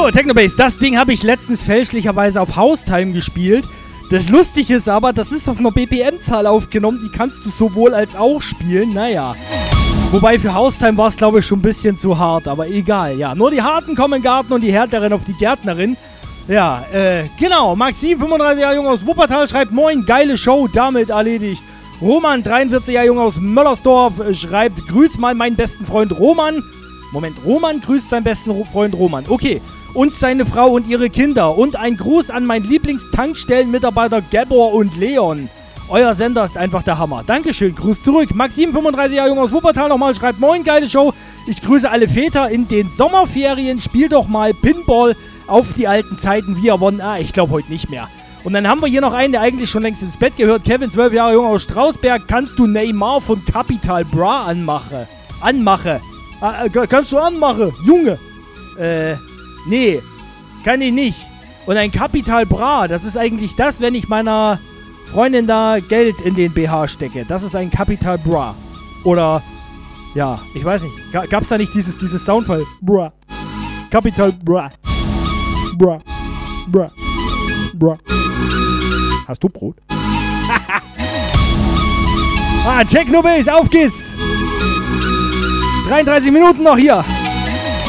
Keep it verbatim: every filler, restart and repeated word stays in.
So, Technobase, das Ding habe ich letztens fälschlicherweise auf Haustime gespielt. Das Lustige ist aber, das ist auf einer B P M-Zahl aufgenommen, die kannst du sowohl als auch spielen, naja. Wobei für Haustime war es, glaube ich, schon ein bisschen zu hart, aber egal, ja. Nur die Harten kommen in den Garten und die Härteren auf die Gärtnerin. Ja, äh, genau. Maxim, fünfunddreißig Jahre jung aus Wuppertal, schreibt: Moin, geile Show, damit erledigt. Roman, dreiundvierzig Jahre jung aus Möllersdorf, schreibt: Grüß mal meinen besten Freund Roman. Moment, Roman grüßt seinen besten Freund Roman. Okay. Und seine Frau und ihre Kinder. Und ein Gruß an meinen Lieblingstankstellenmitarbeiter Gabor und Leon. Euer Sender ist einfach der Hammer. Dankeschön, Gruß zurück. Maxim, fünfunddreißig Jahre jung aus Wuppertal, nochmal schreibt: Moin, geile Show. Ich grüße alle Väter in den Sommerferien. Spiel doch mal Pinball auf die alten Zeiten wie er won. Ah, ich glaube heute nicht mehr. Und dann haben wir hier noch einen, der eigentlich schon längst ins Bett gehört. Kevin, zwölf Jahre jung aus Strausberg. Kannst du Neymar von Capital Bra anmache? Anmache. Ah, kannst du anmachen, Junge? Äh, nee, kann ich nicht. Und ein Capital Bra, das ist eigentlich das, wenn ich meiner Freundin da Geld in den B H stecke. Das ist ein Capital Bra. Oder, ja, ich weiß nicht. G- gab's da nicht dieses, dieses Soundfall? Bra. Capital Bra. Bra. Bra. Bra. Hast du Brot? ah, Technobase, auf geht's! dreiunddreißig Minuten noch hier.